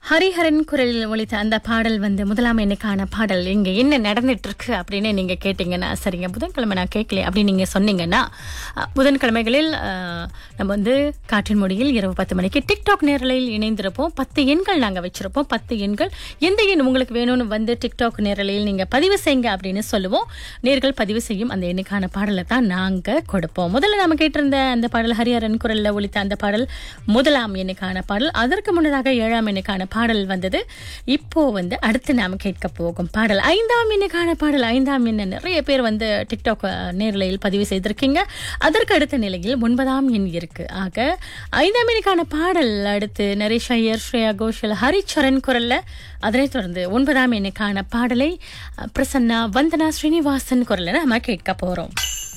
ஹரிஹரன் குரலில் ஒலித்த அந்த பாடல் முதலாம் எண்ணுக்கான பாடல். இங்க என்ன நடந்துட்டு இருக்கு அப்படின்னு நீங்க கேட்டீங்கன்னா, சரிங்க புதன்கிழமை நான் கேட்கல அப்படின்னு நீங்க சொன்னீங்கன்னா, புதன்கிழமைகளில் நம்ம காற்றின் மொழியில் இரவு 10 மணிக்கு டிக்டாக் நேரலையில் இணைந்திருப்போம். 10 எண்கள் நாங்க வச்சிருப்போம். 10 எண்கள் எந்த எண் உங்களுக்கு வேணும்னு டிக்டாக் நேரலையில் நீங்க பதிவு செய்யுங்க அப்படின்னு சொல்லுவோம். நேர்கள் பதிவு செய்யும் அந்த எண்ணுக்கான பாடலை தான் நாங்க கொடுப்போம். முதல்ல நாம கேட்டிருந்த அந்த பாடல் ஹரிஹரன் குரல்ல ஒலித்த அந்த பாடல் முதலாம் எண்ணுக்கான பாடல். அதற்கு முன்னதாக 7ஆம் எண்ணுக்கான பாடல் வந்தது. இப்போ அடுத்து நாம கேட்க போகும் பாடல் 5ஆம் எண்ணுக்கான பாடல். 5ஆம் எண் நிறைய பேர் டிக்டாக் நேரலையில் பதிவு செய்திருக்கீங்க. அதற்கு அடுத்த நிலையில் 9ஆம் எண் இருக்கு. ஆக 5ஆம் எண்ணுக்கான பாடல் அடுத்து நரேஷ் ஐயர், ஸ்ரேயா கோஷல், ஹரிச்சரன் குரல்ல. அதனைத் தொடர்ந்து 9ஆம் எண்ணுக்கான பாடலை பிரசன்னா, வந்தனா, ஸ்ரீனிவாசன் குரல்ல நாம கேட்க போறோம்.